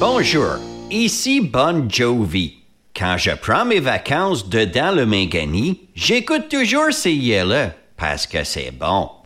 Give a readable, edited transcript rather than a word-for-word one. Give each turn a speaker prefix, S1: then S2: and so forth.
S1: Bonjour, ici Bon Jovi. Quand je prends mes vacances dedans le Mangani, j'écoute toujours ces yeux-là parce que c'est bon.